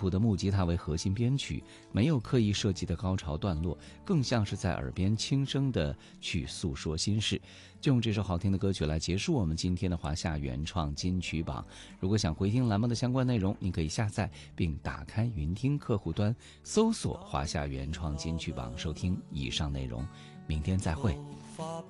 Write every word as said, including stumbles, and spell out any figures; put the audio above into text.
朴的木吉他为核心编曲，没有刻意设计的高潮段落，更像是在耳边轻声的去诉说心事。就用这首好听的歌曲来结束我们今天的华夏原创金曲榜。如果想回听栏目的相关内容，您可以下载并打开云听客户端，搜索华夏原创金曲榜收听以上内容。明天再会。